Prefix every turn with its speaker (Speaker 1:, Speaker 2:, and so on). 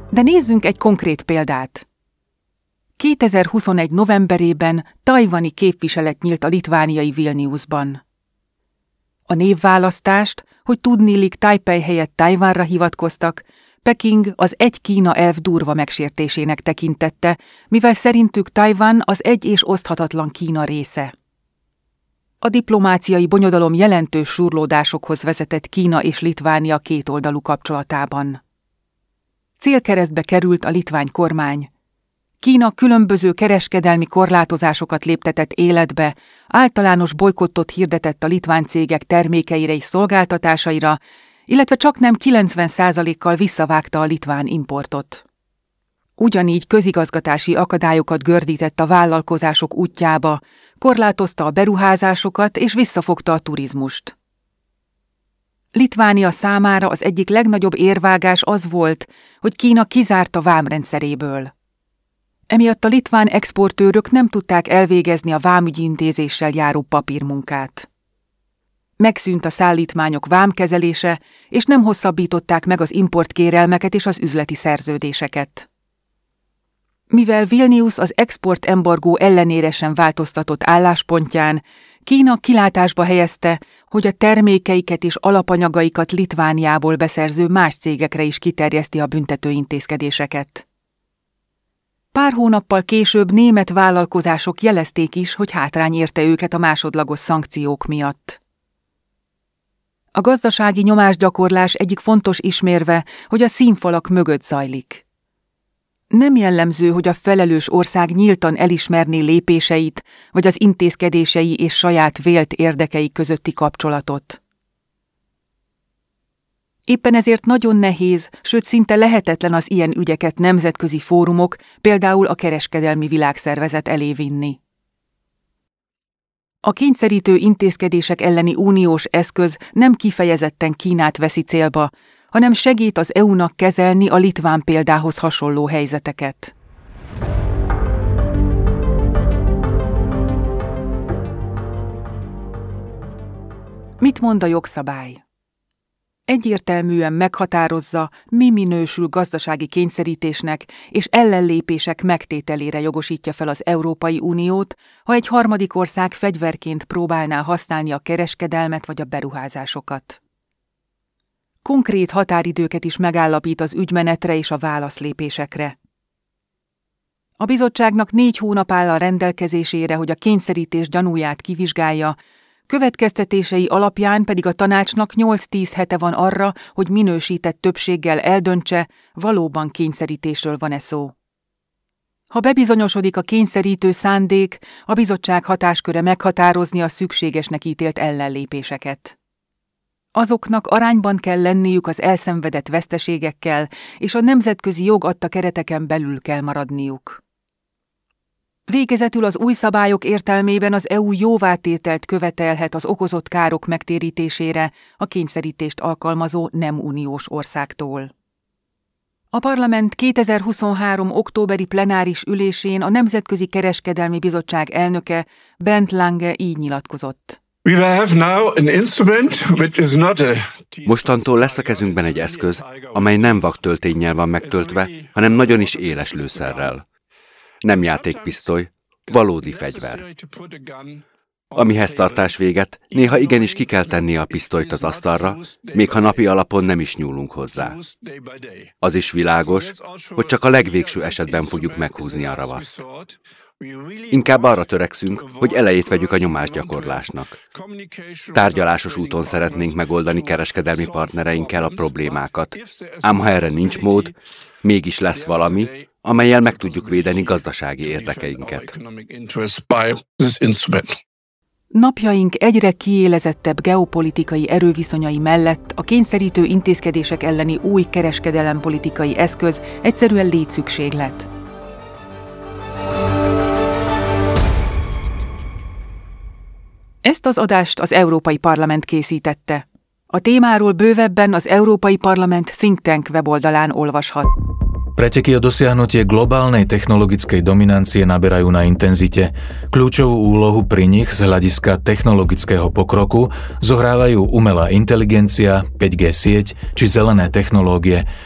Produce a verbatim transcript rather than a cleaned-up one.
Speaker 1: De nézzünk egy konkrét példát. kétezer-huszonegy novemberében tajvani képviselet nyílt a litvániai Vilniusban. A névválasztást, hogy tudniillik Tajpej helyett Tajvanra hivatkoztak, Peking az egy Kína elv durva megsértésének tekintette, mivel szerintük Tajvan az egy és oszthatatlan Kína része. A diplomáciai bonyodalom jelentős surlódásokhoz vezetett Kína és Litvánia kétoldalú kapcsolatában. Célkeresztbe került a litván kormány. Kína különböző kereskedelmi korlátozásokat léptetett életbe, általános bolykottot hirdetett a litván cégek termékeire és szolgáltatásaira, illetve csaknem kilencven százalékkal visszavágta a litván importot. Ugyanígy közigazgatási akadályokat gördített a vállalkozások útjába, korlátozta a beruházásokat és visszafogta a turizmust. Litvánia számára az egyik legnagyobb érvágás az volt, hogy Kína kizárta vámrendszeréből. Emiatt a litván exportőrök nem tudták elvégezni a vámügyi intézéssel járó papírmunkát. Megszűnt a szállítmányok vámkezelése, és nem hosszabbították meg az importkérelmeket és az üzleti szerződéseket. Mivel Vilnius az exportembargó ellenére sem változtatott álláspontján, Kína kilátásba helyezte, hogy a termékeiket és alapanyagaikat Litvániából beszerző más cégekre is kiterjeszti a büntető intézkedéseket. Pár hónappal később német vállalkozások jelezték is, hogy hátrány érte őket a másodlagos szankciók miatt. A gazdasági nyomásgyakorlás egyik fontos ismérve, hogy a színfalak mögött zajlik. Nem jellemző, hogy a felelős ország nyíltan elismerné lépéseit, vagy az intézkedései és saját vélt érdekei közötti kapcsolatot. Éppen ezért nagyon nehéz, sőt szinte lehetetlen az ilyen ügyeket nemzetközi fórumok, például a Kereskedelmi Világszervezet elé vinni. A kényszerítő intézkedések elleni uniós eszköz nem kifejezetten Kínát veszi célba, hanem segít az é u-nak kezelni a litván példához hasonló helyzeteket. Mit mond a jogszabály? Egyértelműen meghatározza, mi minősül gazdasági kényszerítésnek és ellenlépések megtételére jogosítja fel az Európai Uniót, ha egy harmadik ország fegyverként próbálná használni a kereskedelmet vagy a beruházásokat. Konkrét határidőket is megállapít az ügymenetre és a válaszlépésekre. A bizottságnak négy hónap áll a rendelkezésére, hogy a kényszerítés gyanúját kivizsgálja, következtetései alapján pedig a tanácsnak nyolc-tíz hete van arra, hogy minősített többséggel eldöntse, valóban kényszerítésről van-e szó. Ha bebizonyosodik a kényszerítő szándék, a bizottság hatásköre meghatározni a szükségesnek ítélt ellenlépéseket. Azoknak arányban kell lenniük az elszenvedett veszteségekkel, és a nemzetközi jog adta kereteken belül kell maradniuk. Végezetül az új szabályok értelmében az é u jóvátételt követelhet az okozott károk megtérítésére a kényszerítést alkalmazó nem uniós országtól. A parlament kétezer-huszonhárom októberi plenáris ülésén a Nemzetközi Kereskedelmi Bizottság elnöke Bernd Lange így nyilatkozott.
Speaker 2: Mostantól lesz a kezünkben egy eszköz, amely nem vaktölténnyel van megtöltve, hanem nagyon is éles lőszerrel. Nem játékpisztoly, valódi fegyver. Amihez tartás véget, néha igenis ki kell tenni a pisztolyt az asztalra, még ha napi alapon nem is nyúlunk hozzá. Az is világos, hogy csak a legvégső esetben fogjuk meghúzni a ravaszt. Inkább arra törekszünk, hogy elejét vegyük a nyomásgyakorlásnak. Tárgyalásos úton szeretnénk megoldani kereskedelmi partnereinkkel a problémákat, ám ha erre nincs mód, mégis lesz valami, amellyel meg tudjuk védeni gazdasági érdekeinket.
Speaker 1: Napjaink egyre kiélezettebb geopolitikai erőviszonyai mellett a kényszerítő intézkedések elleni új kereskedelempolitikai eszköz egyszerűen létszükséglet. Ezt az adást az Európai Parlament készítette. A témáról bővebben az Európai Parlament Think Tank weboldalán olvashat.
Speaker 3: Preteky o dosiahnutie globálnej technologickej dominancie naberajú na intenzite. Kľúčovú úlohu pri nich z hľadiska technologického pokroku zohrávajú umelá inteligencia, päť gé sieť či zelené technológie,